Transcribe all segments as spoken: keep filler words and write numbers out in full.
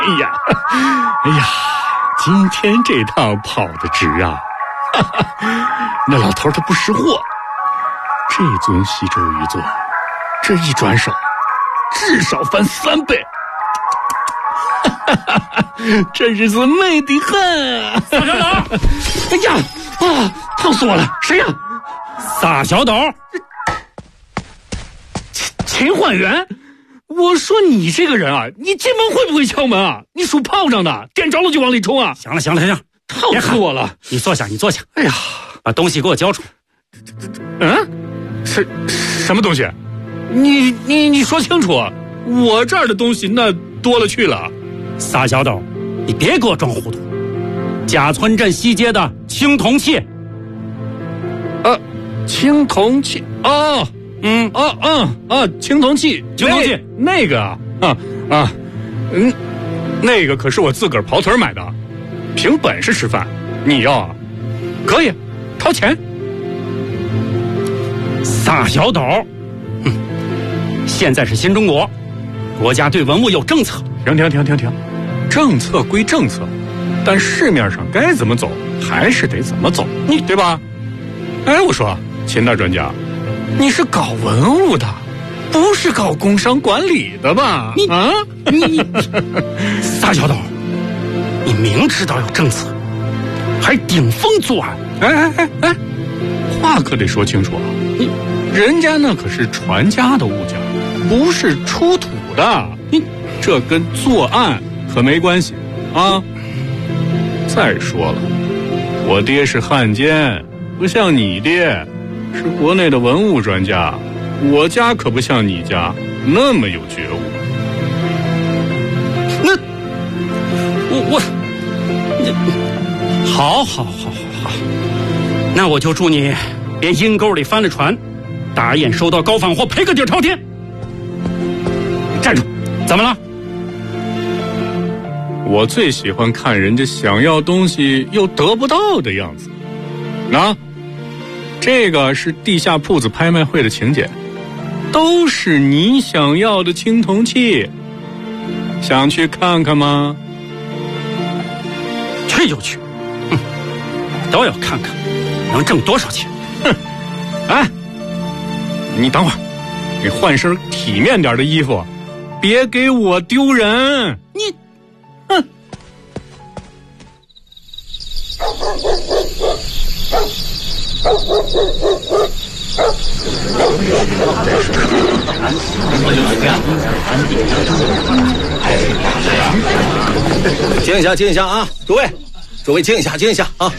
哎呀，哎呀，今天这趟跑得值啊！哈哈，那老头他不识货，这尊西周鱼尊，这一转手，至少翻三倍。哈哈哈，这日子美得很。 撒小岛， 哎呀，啊，烫死我了！谁呀？ 撒小岛， 秦焕元。我说你这个人啊，你进门会不会敲门啊？你属炮仗的，点着了就往里冲啊！ 行了行了行了， 烫死我了！ 你坐下，你坐下。 哎呀， 把东西给我交出来。 嗯，是什么东西？你你你说清楚，我这儿的东西那多了去了。 撒小斗，你别给我装糊涂。贾村镇西街的青铜器。 呃，青铜器哦。嗯哦嗯啊，青铜器， 青铜器那个啊啊啊，嗯，那个可是我自个儿跑腿买的，凭本事吃饭。你要啊，可以掏钱。 撒小斗，嗯，现在是新中国，国家对文物有政策。 停停停停停，政策归政策，但市面上该怎么走还是得怎么走，你对吧？哎，我说秦大专家。你是搞文物的，不是搞工商管理的吧？ 你啊， 你撒小斗，你明知道有政策，还顶风作案！ 哎哎哎哎，话可得说清楚啊！你人家那可是传家的物件，不是出土的，你这跟作案可没关系啊！再说了，我爹是汉奸，不像你爹。是国内的文物专家，我家可不像你家那么有觉悟。 那我我，你好好好好好，那我就祝你别阴沟里翻了船，打眼收到高仿货赔个底朝天。站住！怎么了？ 我最喜欢看人家想要东西又得不到的样子。啊，这个是地下铺子拍卖会的请柬，都是你想要的青铜器，想去看看吗？ 去就去，哼，都要看看能挣多少钱。 哼，哎，你等会儿，你换身体面点的衣服，别给我丢人。 你， 哼。 静一下，静一下啊！诸位，诸位静一下，静一下啊！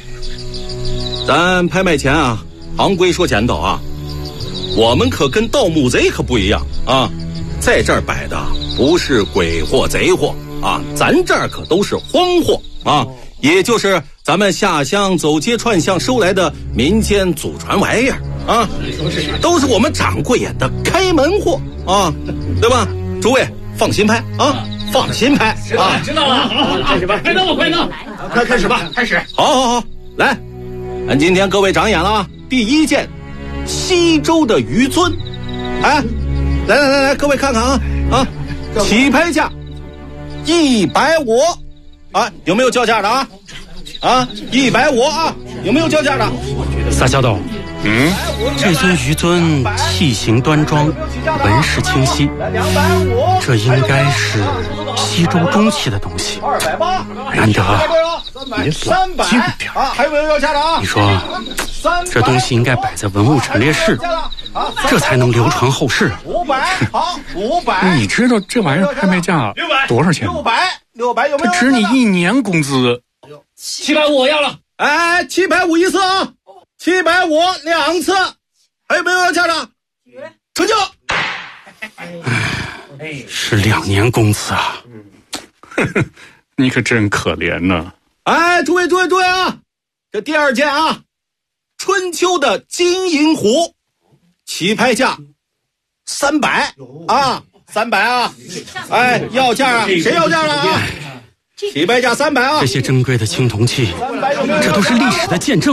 咱拍卖前啊，行规说前头啊，我们可跟盗墓贼可不一样啊！在这儿摆的不是鬼货贼货啊，咱这儿可都是荒货啊，也就是咱们下乡走街串巷收来的民间祖传玩意儿啊，都是我们掌柜眼的开门货啊，对吧？诸位放心拍啊，放心拍啊！ 知道了，好，开始吧，快弄吧，快弄， 快开始吧， 开始。 好好好，来，俺今天各位长眼了啊！第一件，西周的鱼尊，哎，来来来来，各位看看啊啊，起拍价一百五，啊，有没有叫价的啊？啊，一百五啊，有没有叫价的？ 撒小斗， 嗯， 这尊鱼尊器形端庄，纹饰清晰，这应该是西周中期的东西，难得，别冷静点啊！还有没有要价的啊？ 你说，这东西应该摆在文物陈列室，这才能流传后世。 五百，好，五百。 你知道这玩意儿拍卖价多少钱吗？ 六百，六百有没有？ 它值你一年工资。 七百五我要了。 哎，七百五一次啊，七百五两次，还有没有要价的？成交。 是两年工资啊！ 你可真可怜呢。 哎，诸位诸位诸位啊，这第二件啊，春秋的金银壶，起拍价三百啊，三百啊！哎，要价啊，谁要价了啊？起拍价三百啊！ 这些珍贵的青铜器，这都是历史的见证啊！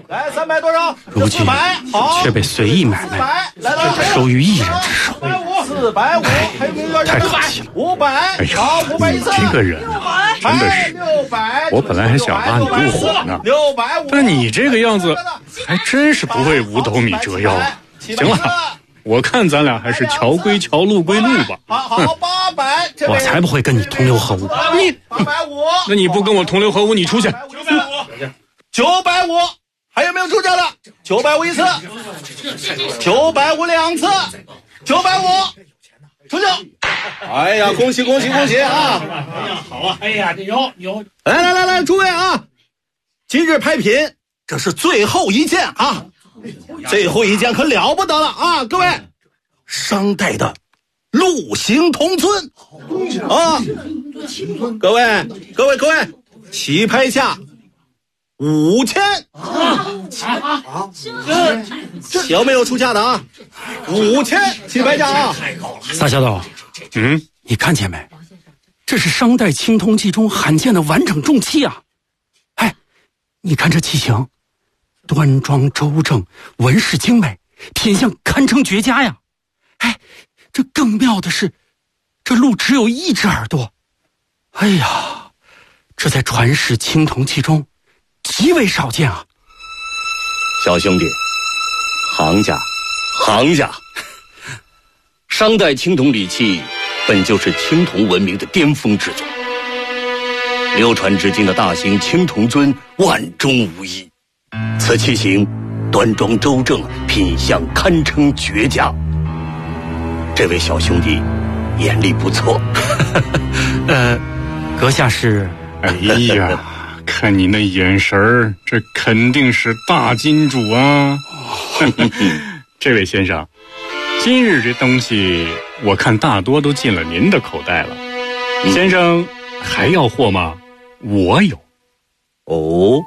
来三百多少？ 如今却被随意买卖，收于一人之手。 四百五，还有没有太可惜了。 五百， 哎呀，你这个人啊，真的是，我本来还想拉你入伙呢，但你这个样子，还真是不会五斗米折腰啊。行了，我看咱俩还是桥归桥，路归路吧。 好好，八百， 我才不会跟你同流合污。 你八百五， 那你不跟我同流合污，你出去。 九百五，九百五，还有没有出价的？九百五一次，九百五两次，九百五，出去。哎呀，恭喜恭喜恭喜啊！ 好啊，哎呀，这有有。 来来来来，诸位啊，今日拍品，这是最后一件啊。最后一件可了不得了啊！各位，商代的陆行同尊啊！各位各位各位，起拍价五千啊！有没有出价的啊？五千起拍价啊！ 撒小豆，嗯，你看见没？这是商代青铜器中罕见的完整重器啊！哎，你看这器型。端庄周正，纹饰精美，品相堪称绝佳呀！哎，这更妙的是，这鹿只有一只耳朵。哎呀，这在传世青铜器中极为少见啊！ 小兄弟，行家，行家，商代青铜礼器本就是青铜文明的巅峰之作，流传至今的大型青铜尊万中无一。此器型端庄周正，品相堪称绝佳。这位小兄弟眼力不错。 呃，阁下是？ 哎呀，看你那眼神儿，这肯定是大金主啊！这位先生，今日这东西我看大多都进了您的口袋了。嗯、先生还要货吗？我有。 哦。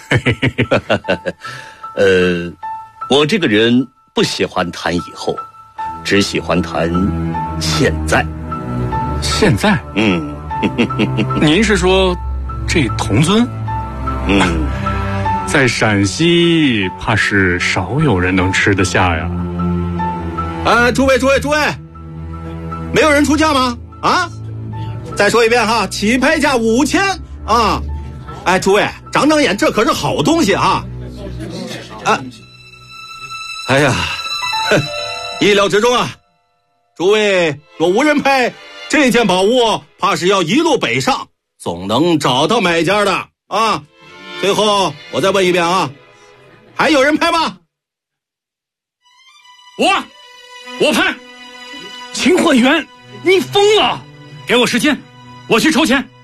呃，我这个人不喜欢谈以后，只喜欢谈现在。 现在？ 嗯， 您是说这铜尊？ 嗯， 在陕西怕是少有人能吃得下呀。 呃，诸位诸位诸位，没有人出价吗？啊？再说一遍哈，起拍价五千啊！哎，诸位，长长眼，这可是好东西啊！啊，哎呀，意料之中啊！诸位若无人拍，这件宝物怕是要一路北上，总能找到买家的啊！最后我再问一遍啊，还有人拍吗？ 我，我拍！秦焕元，你疯了！给我时间，我去筹钱。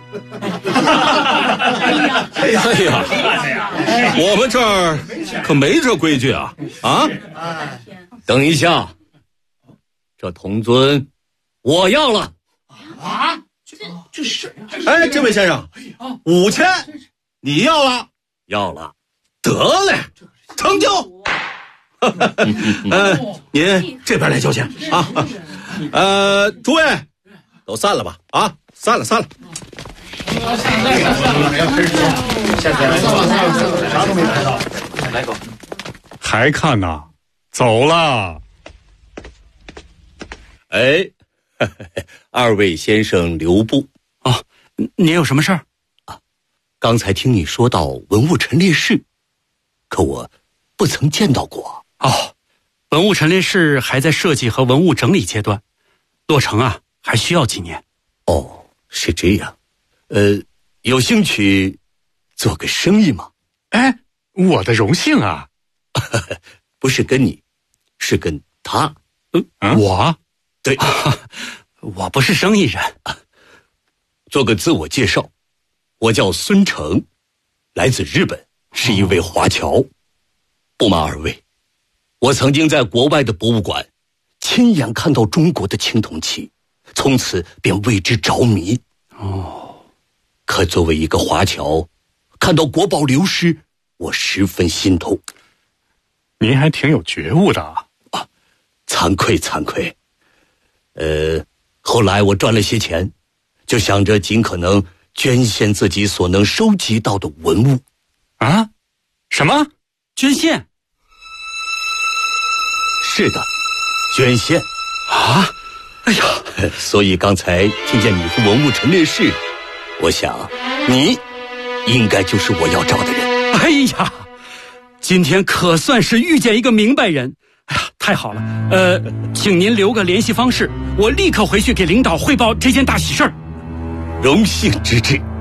哎呀，我们这儿可没这规矩啊！啊， 等一下，这铜尊我要了啊！这这是哎，这位先生，五千，你要了？ 要了， 得嘞，成交。呃，您这边来交钱啊！呃，诸位都散了吧？啊，散了，散了。 啥都没拍到，来个，还看呐？走了。 哎，二位先生留步啊！你有什么事儿啊？刚才听你说到文物陈列室，可我不曾见到过。 哦，文物陈列室还在设计和文物整理阶段，落成啊还需要几年。 哦，是这样。呃，有兴趣做个生意吗？ 哎，我的荣幸啊！ 不是跟你，是跟他。 嗯，啊、我对、 啊，我不是生意人。 做个自我介绍，我叫孙成，来自日本，是一位华侨。不瞒二位，我曾经在国外的博物馆亲眼看到中国的青铜器，从此便为之着迷。 哦。 可作为一个华侨，看到国宝流失，我十分心痛。 您还挺有觉悟的啊！ 啊，惭愧惭愧。呃，后来我赚了些钱，就想着尽可能捐献自己所能收集到的文物。 啊？什么？ 捐献。 是的，捐献。 啊！哎呀， 所以刚才听见你和文物陈列室，我想你应该就是我要找的人。 哎呀，今天可算是遇见一个明白人。哎呀，太好了！呃，请您留个联系方式，我立刻回去给领导汇报这件大喜事儿。 荣幸之至。